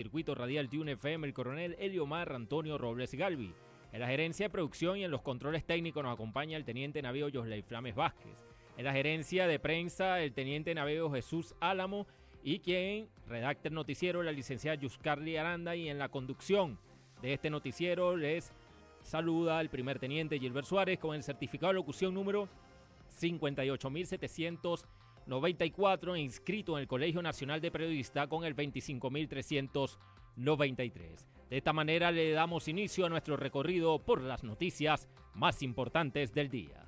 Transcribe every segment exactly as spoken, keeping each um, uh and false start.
circuito radial Tune F M, el coronel Eliomar Antonio Robles Galvi. En la gerencia de producción y en los controles técnicos nos acompaña el teniente navío Yosley Flames Vázquez. En la gerencia de prensa, el teniente navío Jesús Álamo, y quien redacta el noticiero, la licenciada Yuscarly Aranda. Y en la conducción de este noticiero les saluda el primer teniente Gilbert Suárez con el certificado de locución número cincuenta y ocho mil setecientos noventa y cuatro, inscrito en el Colegio Nacional de Periodistas con el veinticinco mil trescientos noventa y tres. De esta manera le damos inicio a nuestro recorrido por las noticias más importantes del día.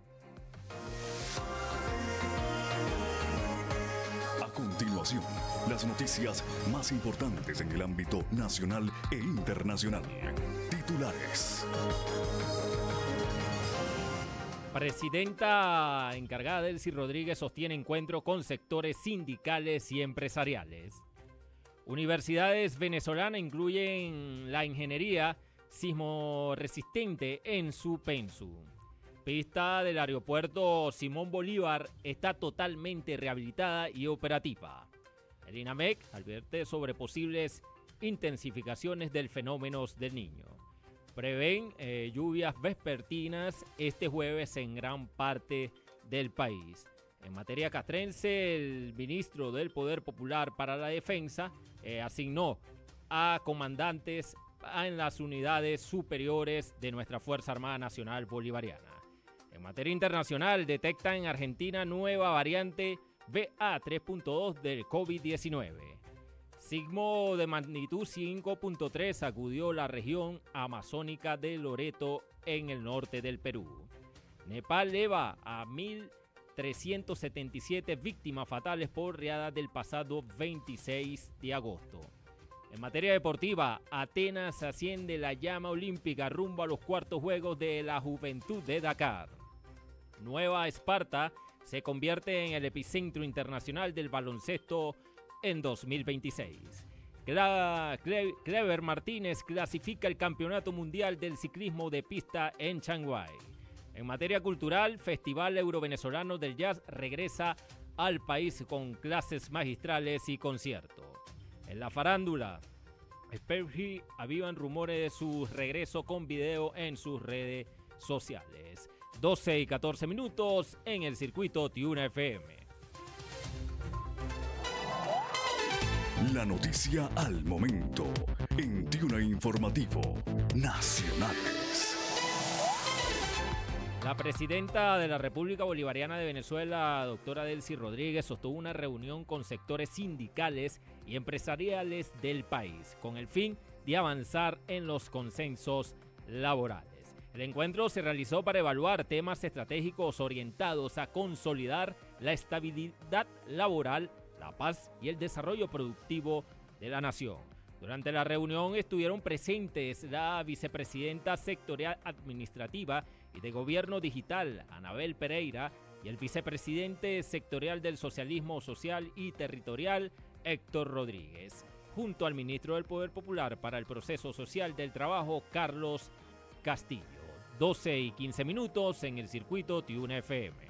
A continuación, las noticias más importantes en el ámbito nacional e internacional. Titulares. Presidenta encargada Delcy Rodríguez sostiene encuentro con sectores sindicales y empresariales. Universidades venezolanas incluyen la ingeniería sismoresistente en su pensum. Pista del aeropuerto Simón Bolívar está totalmente rehabilitada y operativa. El INAMEC advierte sobre posibles intensificaciones del fenómeno del Niño. Prevén eh, lluvias vespertinas este jueves en gran parte del país. En materia castrense, el ministro del Poder Popular para la Defensa eh, asignó a comandantes en las unidades superiores de nuestra Fuerza Armada Nacional Bolivariana. En materia internacional, detectan en Argentina nueva variante B A tres punto dos del COVID diecinueve. Sismo de magnitud cinco punto tres sacudió la región amazónica de Loreto en el norte del Perú. Nepal eleva a mil trescientas setenta y siete víctimas fatales por riadas del pasado veintiséis de agosto. En materia deportiva, Atenas asciende la llama olímpica rumbo a los cuartos juegos de la Juventud de Dakar. Nueva Esparta se convierte en el epicentro internacional del baloncesto en dos mil veintiséis. Cla- Cle- Clever Martínez clasifica el Campeonato Mundial del Ciclismo de Pista en Shanghái. En materia cultural, Festival Euro-Venezolano del Jazz regresa al país con clases magistrales y conciertos. En la farándula, Sperry avivan rumores de su regreso con video en sus redes sociales. doce y catorce minutos en el circuito Tune F M. La noticia al momento en Tune Informativo Nacionales. La presidenta de la República Bolivariana de Venezuela, doctora Delcy Rodríguez, sostuvo una reunión con sectores sindicales y empresariales del país, con el fin de avanzar en los consensos laborales. El encuentro se realizó para evaluar temas estratégicos orientados a consolidar la estabilidad laboral, la paz y el desarrollo productivo de la nación. Durante la reunión estuvieron presentes la vicepresidenta sectorial administrativa y de gobierno digital, Anabel Pereira, y el vicepresidente sectorial del socialismo social y territorial, Héctor Rodríguez, junto al ministro del Poder Popular para el Proceso Social del Trabajo, Carlos Castillo. doce y quince minutos en el circuito Tune F M.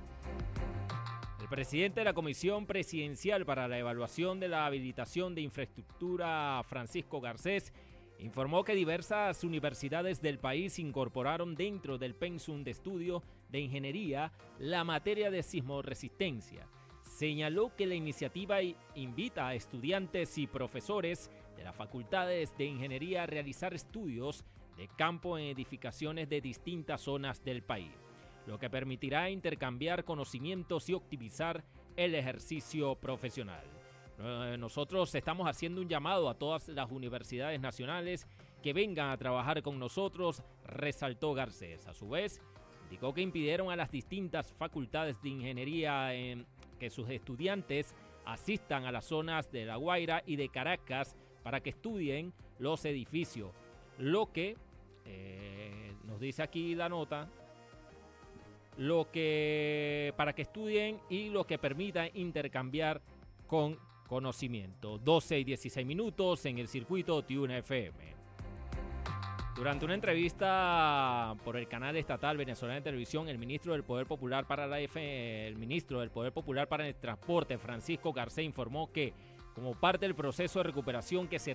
El presidente de la Comisión Presidencial para la Evaluación de la Habilitación de Infraestructura, Francisco Garcés, informó que diversas universidades del país incorporaron dentro del pensum de estudio de ingeniería la materia de sismoresistencia. Señaló que la iniciativa invita a estudiantes y profesores de las facultades de ingeniería a realizar estudios de campo en edificaciones de distintas zonas del país, lo que permitirá intercambiar conocimientos y optimizar el ejercicio profesional. Nosotros estamos haciendo un llamado a todas las universidades nacionales que vengan a trabajar con nosotros, resaltó Garcés. A su vez, indicó que impidieron a las distintas facultades de ingeniería eh, que sus estudiantes asistan a las zonas de La Guaira y de Caracas para que estudien los edificios, lo que, eh, nos dice aquí la nota, lo que para que estudien y lo que permita intercambiar con conocimiento. doce y dieciséis minutos en el circuito Tune F M. Durante una entrevista por el canal estatal venezolano de televisión, el ministro del Poder Popular para la F, el ministro del Poder Popular para el Transporte, Francisco Garcés, informó que como parte del proceso de recuperación que se